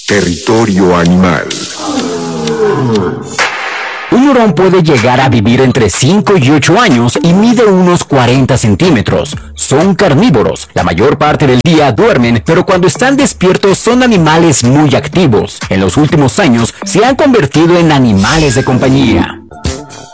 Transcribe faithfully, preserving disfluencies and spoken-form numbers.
Territorio animal. Un hurón puede llegar a vivir entre cinco y ocho años y mide unos cuarenta centímetros. Son carnívoros. La mayor parte del día duermen, pero cuando están despiertos son animales muy activos. En los últimos años se han convertido en animales de compañía.